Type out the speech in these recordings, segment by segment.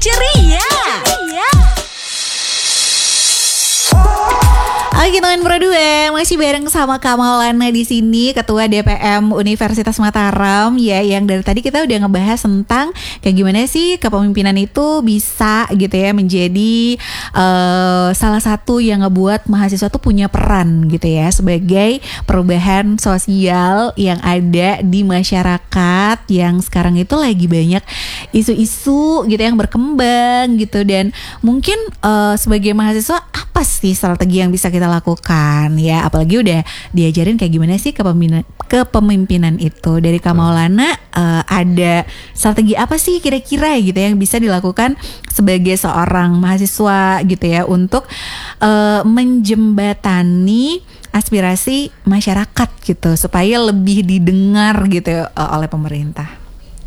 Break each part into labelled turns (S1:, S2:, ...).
S1: Ceria. Oke teman Pro 2, masih bareng sama Kak Maulana di sini, Ketua DPM Universitas Mataram ya, yang dari tadi kita udah ngebahas tentang kayak gimana sih kepemimpinan itu bisa gitu ya menjadi salah satu yang ngebuat mahasiswa tuh punya peran gitu ya sebagai perubahan sosial yang ada di masyarakat yang sekarang itu lagi banyak isu-isu gitu yang berkembang gitu. Dan mungkin sebagai mahasiswa apa sih strategi yang bisa kita lakukan ya, apalagi udah diajarin kayak gimana sih kepemimpinan itu. Dari Kak Maulana ada strategi apa sih kira-kira gitu yang bisa dilakukan sebagai seorang mahasiswa gitu ya untuk menjembatani aspirasi masyarakat gitu supaya lebih didengar gitu oleh pemerintah.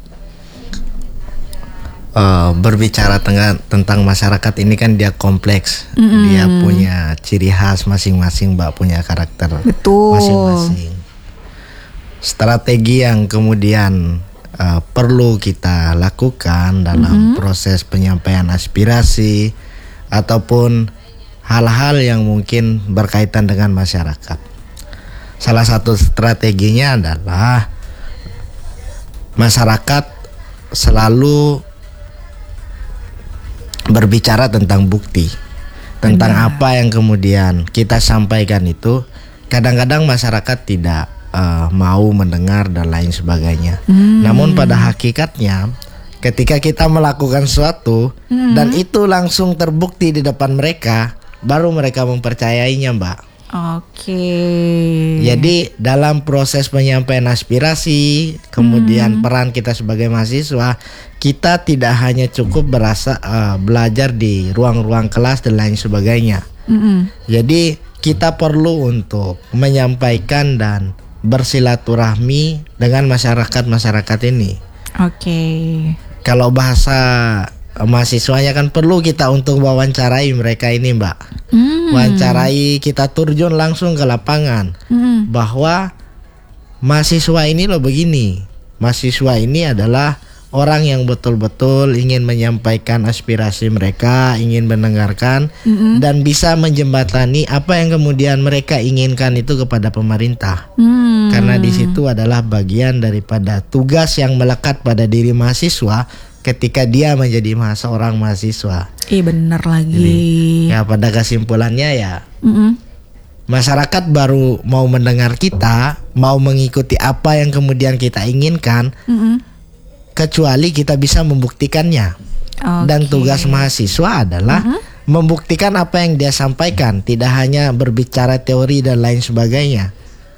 S2: Berbicara tentang masyarakat ini kan dia kompleks, dia punya ciri khas masing-masing, Mbak, punya karakter masing-masing. Strategi yang kemudian perlu kita lakukan dalam proses penyampaian aspirasi ataupun hal-hal yang mungkin berkaitan dengan masyarakat. Salah satu strateginya adalah masyarakat selalu berbicara tentang bukti, tentang apa yang kemudian kita sampaikan itu. Kadang-kadang masyarakat tidak mau mendengar dan lain sebagainya. Namun pada hakikatnya ketika kita melakukan sesuatu dan itu langsung terbukti di depan mereka, baru mereka mempercayainya, Mbak.
S1: Oke.
S2: Jadi dalam proses penyampaian aspirasi, kemudian peran kita sebagai mahasiswa, kita tidak hanya cukup belajar di ruang-ruang kelas dan lain sebagainya. Jadi kita perlu untuk menyampaikan dan bersilaturahmi dengan masyarakat ini.
S1: Oke.
S2: Kalau bahasa mahasiswanya kan perlu kita untuk wawancarai mereka ini, Mbak. Wawancarai, kita turjun langsung ke lapangan bahwa mahasiswa ini loh begini. Mahasiswa ini adalah orang yang betul-betul ingin menyampaikan aspirasi mereka, ingin mendengarkan dan bisa menjembatani apa yang kemudian mereka inginkan itu kepada pemerintah. Karena di situ adalah bagian daripada tugas yang melekat pada diri mahasiswa ketika dia menjadi seorang mahasiswa.
S1: Bener lagi.
S2: Jadi, ya pada kesimpulannya ya masyarakat baru mau mendengar kita, mau mengikuti apa yang kemudian kita inginkan, kecuali kita bisa membuktikannya. Dan tugas mahasiswa adalah membuktikan apa yang dia sampaikan, tidak hanya berbicara teori dan lain sebagainya.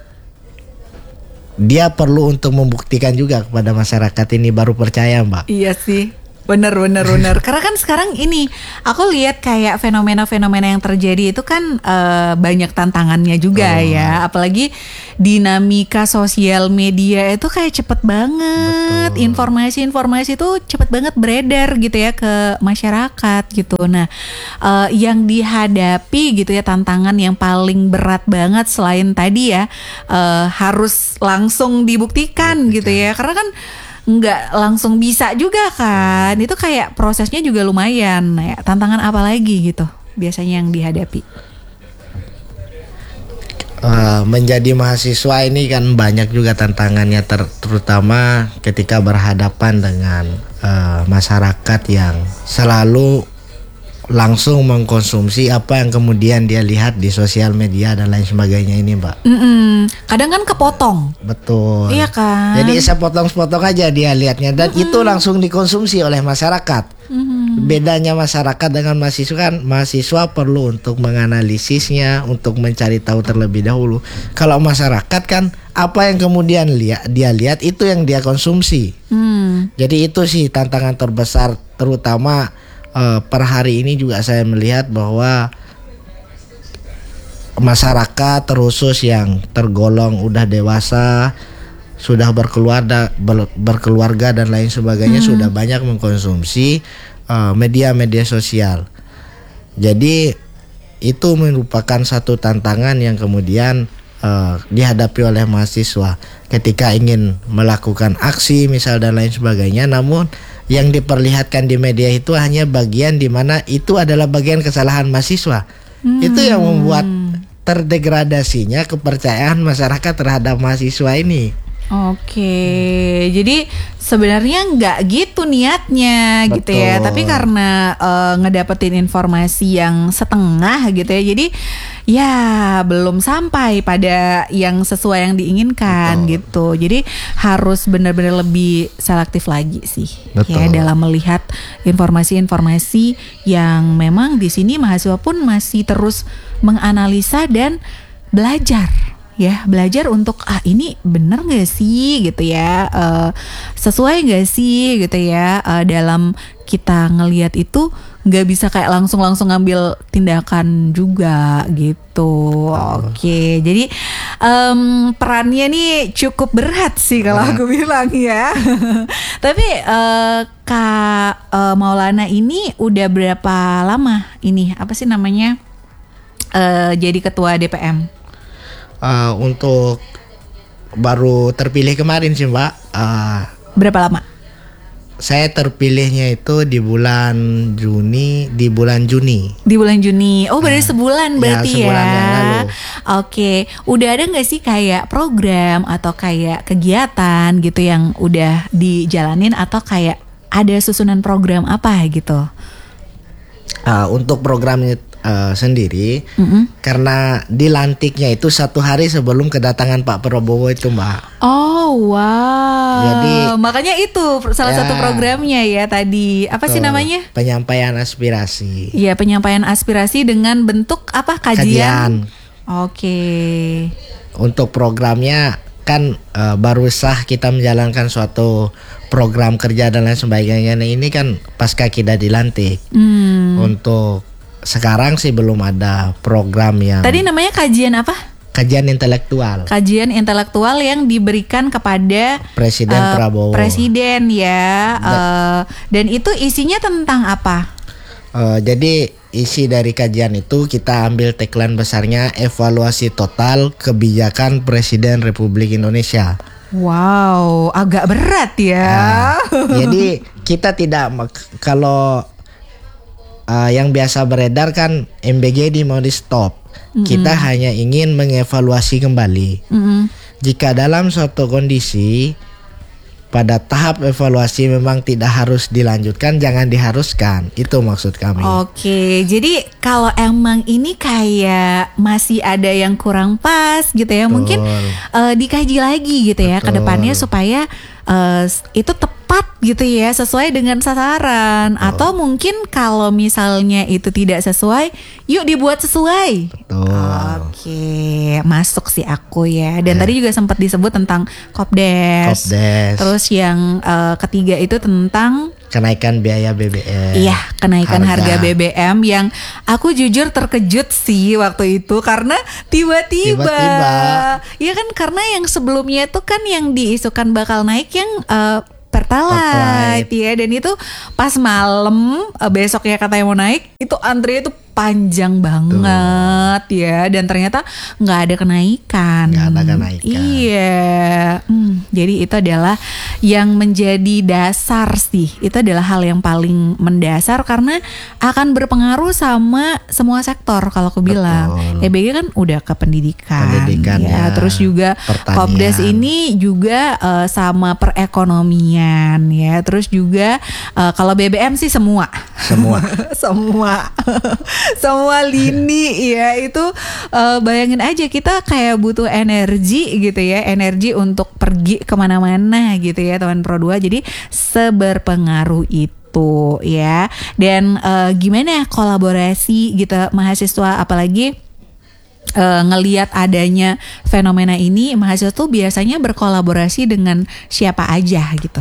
S2: Dia perlu untuk membuktikan juga kepada masyarakat ini, baru percaya, Mbak.
S1: Iya sih. Bener. Karena kan sekarang ini aku lihat kayak fenomena-fenomena yang terjadi itu kan banyak tantangannya juga ya. Apalagi dinamika sosial media itu kayak cepet banget. Informasi-informasi itu cepet banget beredar gitu ya ke masyarakat gitu. Nah yang dihadapi gitu ya, tantangan yang paling berat banget selain tadi ya harus langsung dibuktikan gitu ya. Karena kan nggak langsung bisa juga kan, itu kayak prosesnya juga lumayan ya. Tantangan apa lagi gitu biasanya yang dihadapi?
S2: Menjadi mahasiswa ini kan banyak juga tantangannya, terutama ketika berhadapan dengan masyarakat yang selalu langsung mengkonsumsi apa yang kemudian dia lihat di sosial media dan lain sebagainya ini, Mbak.
S1: Kadang kan kepotong.
S2: Betul.
S1: Iya kan.
S2: Jadi sepotong-sepotong aja dia lihatnya dan itu langsung dikonsumsi oleh masyarakat. Bedanya masyarakat dengan mahasiswa kan, mahasiswa perlu untuk menganalisisnya, untuk mencari tahu terlebih dahulu. Kalau masyarakat kan apa yang kemudian dia lihat itu yang dia konsumsi. Jadi itu sih tantangan terbesar, terutama per hari ini juga saya melihat bahwa masyarakat terkhusus yang tergolong udah dewasa, sudah berkeluarga dan lain sebagainya sudah banyak mengkonsumsi media-media sosial. Jadi itu merupakan satu tantangan yang kemudian dihadapi oleh mahasiswa ketika ingin melakukan aksi misal dan lain sebagainya, namun yang diperlihatkan di media itu hanya bagian di mana itu adalah bagian kesalahan mahasiswa. Itu yang membuat terdegradasinya kepercayaan masyarakat terhadap mahasiswa ini.
S1: Oke, jadi sebenarnya nggak gitu niatnya.
S2: Betul.
S1: Gitu ya. Tapi karena ngedapetin informasi yang setengah gitu ya, jadi ya belum sampai pada yang sesuai yang diinginkan. Betul. Gitu. Jadi harus benar-benar lebih selektif lagi sih. Betul. Ya dalam melihat informasi-informasi yang memang di sini mahasiswa pun masih terus menganalisa dan belajar. Ya belajar untuk ini bener gak sih gitu ya, sesuai gak sih gitu ya, dalam kita ngelihat itu gak bisa kayak langsung ngambil tindakan juga gitu. Oke, jadi perannya nih cukup berat sih kalau aku bilang ya. Tapi Kak Maulana ini udah berapa lama ini apa sih namanya jadi ketua DPM?
S2: Untuk baru terpilih kemarin sih Mbak.
S1: Berapa lama?
S2: Saya terpilihnya itu di bulan Juni.
S1: Di bulan Juni. Oh berarti sebulan berarti ya.
S2: Sebulan yang lalu.
S1: Oke, udah ada nggak sih kayak program atau kayak kegiatan gitu yang udah dijalanin atau kayak ada susunan program apa gitu?
S2: Untuk programnya sendiri, karena dilantiknya itu 1 hari sebelum kedatangan Pak Prabowo itu Mbak.
S1: Oh wow.
S2: Jadi
S1: makanya itu salah satu programnya ya tadi apa sih namanya?
S2: Penyampaian aspirasi.
S1: Iya penyampaian aspirasi dengan bentuk apa kajian. Oke.
S2: Untuk programnya kan baru sah kita menjalankan suatu program kerja dan lain sebagainya. Nah, ini kan pasca kita dilantik. Untuk sekarang sih belum ada program yang.
S1: Tadi namanya kajian apa?
S2: Kajian intelektual. Kajian
S1: intelektual yang diberikan kepada
S2: Presiden Prabowo.
S1: Presiden ya. Dan itu isinya tentang apa?
S2: Jadi isi dari kajian itu kita ambil tagline besarnya evaluasi total kebijakan Presiden Republik Indonesia.
S1: Wow, agak berat ya.
S2: Jadi kita tidak kalau yang biasa beredar kan MBGD mau di stop. Kita hanya ingin mengevaluasi kembali. Jika dalam suatu kondisi pada tahap evaluasi memang tidak harus dilanjutkan, jangan diharuskan. Itu maksud kami.
S1: Oke, jadi kalau emang ini kayak masih ada yang kurang pas gitu ya, mungkin dikaji lagi gitu ya ke depannya supaya itu tepat gitu ya, sesuai dengan sasaran. Atau mungkin kalau misalnya itu tidak sesuai, yuk dibuat sesuai. Oke, masuk sih aku ya. Dan tadi juga sempat disebut tentang Kopdes. Terus yang ketiga itu tentang
S2: kenaikan biaya BBM.
S1: Iya, kenaikan harga BBM yang aku jujur terkejut sih waktu itu karena tiba-tiba. Iya kan, karena yang sebelumnya itu kan yang diisukan bakal naik yang Pertalite ya, dan itu pas malam besoknya katanya mau naik, itu antri itu panjang banget ya, dan ternyata nggak ada kenaikan. Iya, jadi itu adalah yang menjadi dasar sih. Itu adalah hal yang paling mendasar karena akan berpengaruh sama semua sektor kalau aku bilang. EBG kan udah ke pendidikan ya, terus juga Kopdes ini juga sama perekonomian ya, terus juga kalau BBM sih semua semua lini ya. Itu bayangin aja kita kayak butuh energi gitu ya, energi untuk pergi kemana-mana gitu ya teman Pro 2. Jadi seberpengaruh itu ya. Dan gimana kolaborasi gitu mahasiswa, apalagi ngelihat adanya fenomena ini, mahasiswa tuh biasanya berkolaborasi dengan siapa aja gitu?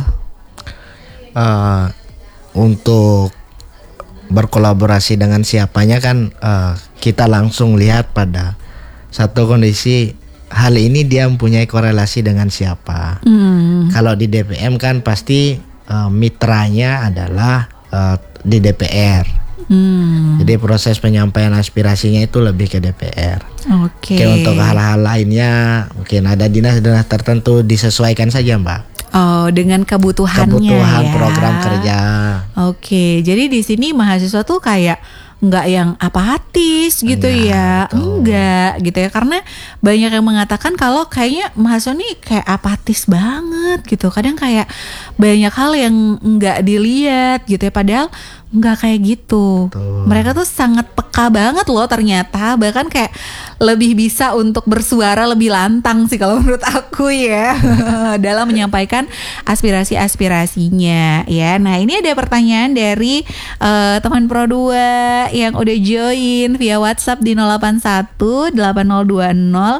S2: Untuk berkolaborasi dengan siapanya kan kita langsung lihat pada satu kondisi, hal ini dia mempunyai korelasi dengan siapa. Kalau di DPM kan pasti mitranya adalah di DPR. Jadi proses penyampaian aspirasinya itu lebih ke DPR. Oke, untuk hal-hal lainnya mungkin ada dinas-dinas tertentu disesuaikan saja Mbak.
S1: Oh, dengan kebutuhan
S2: ya.
S1: program
S2: kerja.
S1: Oke, jadi di sini mahasiswa tuh kayak nggak yang apatis gitu ya, enggak gitu ya, karena banyak yang mengatakan kalau kayaknya mahasiswa nih kayak apatis banget gitu, kadang kayak banyak hal yang nggak dilihat gitu ya, padahal nggak kayak gitu. Mereka tuh sangat peka banget loh ternyata, bahkan kayak lebih bisa untuk bersuara lebih lantang sih kalau menurut aku ya dalam menyampaikan aspirasi-aspirasinya ya. Nah ini ada pertanyaan dari teman Pro 2 yang udah join via WhatsApp di 081 8020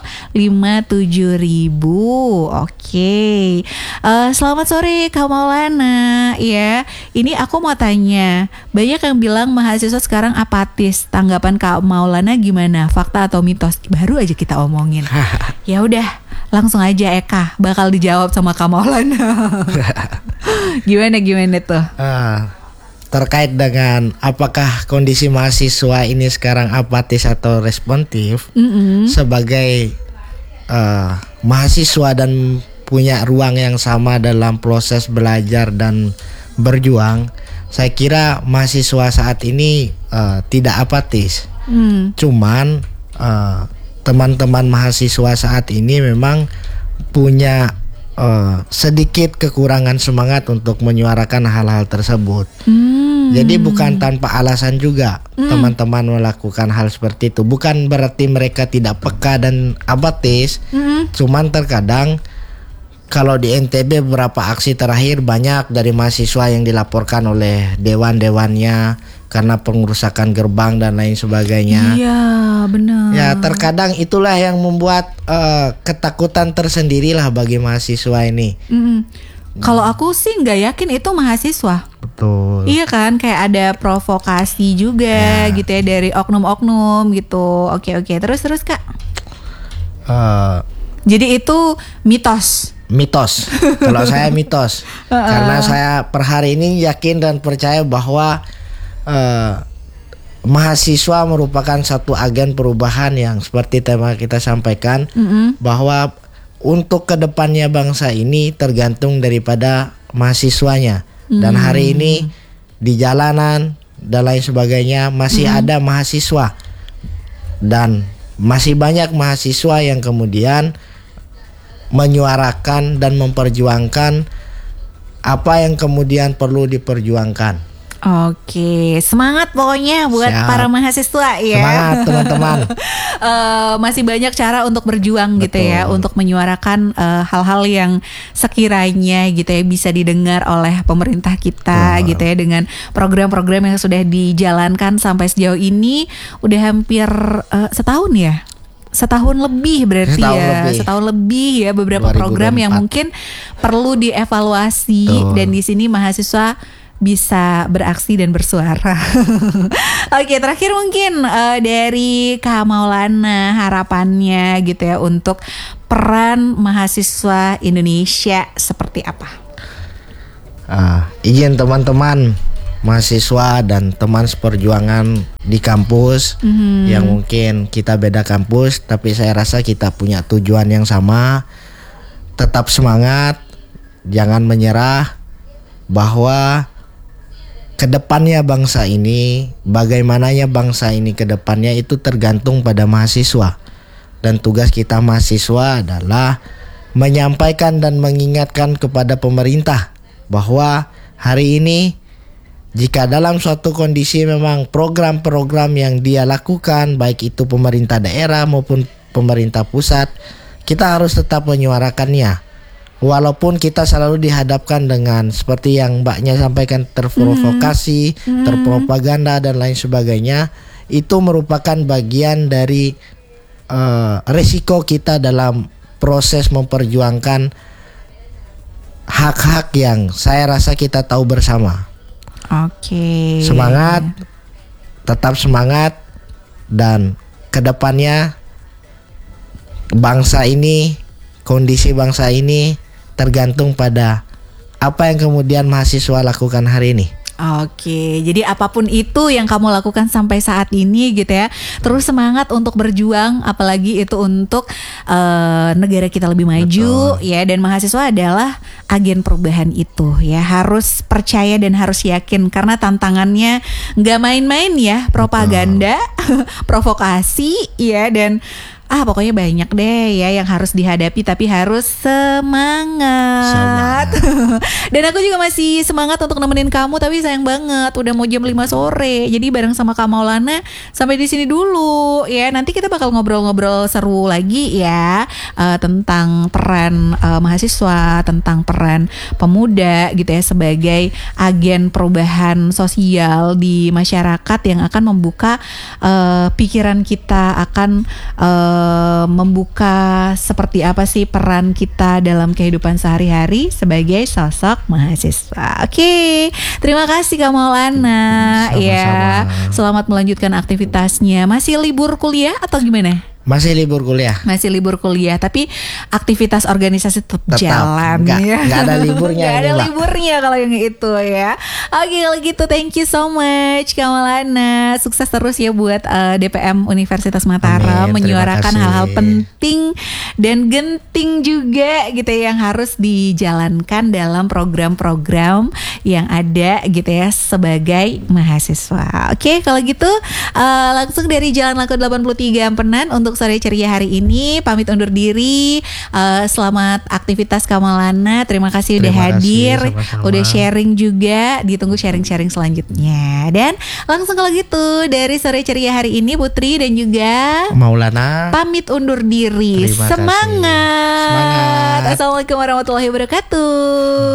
S1: 57000. Oke. Selamat sore Kak Maulana ya. Ini aku mau tanya, banyak yang bilang mahasiswa sekarang apatis. Tanggapan Kak Maulana gimana? Fakta atau mitos? Baru aja kita omongin. Ya udah, langsung aja Eka bakal dijawab sama Kak Maulana. Gimana tuh?
S2: Terkait dengan apakah kondisi mahasiswa ini sekarang apatis atau responsif, sebagai mahasiswa dan punya ruang yang sama dalam proses belajar dan berjuang, saya kira mahasiswa saat ini tidak apatis. Cuman teman-teman mahasiswa saat ini memang punya sedikit kekurangan semangat untuk menyuarakan hal-hal tersebut. Jadi bukan tanpa alasan juga teman-teman melakukan hal seperti itu. Bukan berarti mereka tidak peka dan apatis. Cuman terkadang kalau di NTB beberapa aksi terakhir banyak dari mahasiswa yang dilaporkan oleh dewan-dewannya karena pengerusakan gerbang dan lain sebagainya.
S1: Iya, benar.
S2: Ya, terkadang itulah yang membuat ketakutan tersendiri lah bagi mahasiswa ini.
S1: Kalau aku sih nggak yakin itu mahasiswa.
S2: Betul.
S1: Iya kan, kayak ada provokasi juga gitu ya dari oknum-oknum gitu. Oke, terus Kak. Jadi itu mitos.
S2: Kalau saya mitos. Karena saya per hari ini yakin dan percaya bahwa mahasiswa merupakan satu agen perubahan yang seperti tema kita sampaikan, bahwa untuk kedepannya bangsa ini tergantung daripada mahasiswanya. Dan hari ini di jalanan dan lain sebagainya masih ada mahasiswa, dan masih banyak mahasiswa yang kemudian menyuarakan dan memperjuangkan apa yang kemudian perlu diperjuangkan.
S1: Oke, semangat pokoknya buat para mahasiswa ya.
S2: Semangat teman-teman.
S1: Masih banyak cara untuk berjuang. Betul. Gitu ya, untuk menyuarakan hal-hal yang sekiranya gitu ya bisa didengar oleh pemerintah kita. Betul. Gitu ya, dengan program-program yang sudah dijalankan sampai sejauh ini udah hampir setahun ya. Setahun lebih berarti setahun lebih ya, beberapa 2024. Program yang mungkin perlu dievaluasi. Dan di sini mahasiswa bisa beraksi dan bersuara. Oke, terakhir mungkin dari Kak Maulana harapannya gitu ya untuk peran mahasiswa Indonesia seperti apa?
S2: Izin teman-teman mahasiswa dan teman seperjuangan di kampus yang mungkin kita beda kampus, tapi saya rasa kita punya tujuan yang sama. Tetap semangat, jangan menyerah, bahwa kedepannya bangsa ini, bagaimananya bangsa ini kedepannya itu tergantung pada mahasiswa. Dan tugas kita mahasiswa adalah menyampaikan dan mengingatkan kepada pemerintah bahwa hari ini jika dalam suatu kondisi memang program-program yang dia lakukan, baik itu pemerintah daerah maupun pemerintah pusat, kita harus tetap menyuarakannya. Walaupun kita selalu dihadapkan dengan seperti yang mbaknya sampaikan, terprovokasi, terpropaganda dan lain sebagainya, itu merupakan bagian dari resiko kita dalam proses memperjuangkan hak-hak yang saya rasa kita tahu bersama.
S1: Oke.
S2: Semangat, tetap semangat, dan kedepannya bangsa ini, kondisi bangsa ini tergantung pada apa yang kemudian mahasiswa lakukan hari ini.
S1: Oke, jadi apapun itu yang kamu lakukan sampai saat ini gitu ya, terus semangat untuk berjuang, apalagi itu untuk negara kita lebih maju. Betul. Ya. Dan mahasiswa adalah agen perubahan itu ya, harus percaya dan harus yakin karena tantangannya nggak main-main ya, propaganda, provokasi ya, dan pokoknya banyak deh ya yang harus dihadapi, tapi harus semangat. Dan aku juga masih semangat untuk nemenin kamu, tapi sayang banget udah mau jam 5 sore. Jadi bareng sama Kak Maulana sampai di sini dulu ya. Nanti kita bakal ngobrol-ngobrol seru lagi ya, tentang peran mahasiswa, tentang peran pemuda gitu ya sebagai agen perubahan sosial di masyarakat yang akan membuka pikiran kita, akan membuka seperti apa sih peran kita dalam kehidupan sehari-hari sebagai sosok mahasiswa. Oke, terima kasih Kak Maulana.
S2: Sama-sama.
S1: Ya, selamat melanjutkan aktivitasnya. Masih libur kuliah atau gimana?
S2: Masih libur kuliah.
S1: Masih libur kuliah, tapi aktivitas organisasi tetap jalan.
S2: Nggak ada liburnya.
S1: Nggak ada liburnya kalau yang itu ya. Oke, kalau gitu thank you so much Kak Maulana. Sukses terus ya buat DPM Universitas Mataram. Amin, menyuarakan hal-hal penting dan genting juga gitu ya, yang harus dijalankan dalam program-program yang ada gitu ya sebagai mahasiswa. Oke, kalau gitu langsung dari Jalan Langkah 83 Ampenan untuk sore ceria hari ini pamit undur diri. Selamat aktivitas Kak Maulana. Terima kasih udah hadir, sama-sama. Udah sharing juga. Ditunggu sharing-sharing selanjutnya. Dan langsung kalau gitu dari sore ceria hari ini Putri dan juga
S2: Maulana
S1: pamit undur diri. Semangat.
S2: Semangat.
S1: Assalamualaikum warahmatullahi wabarakatuh.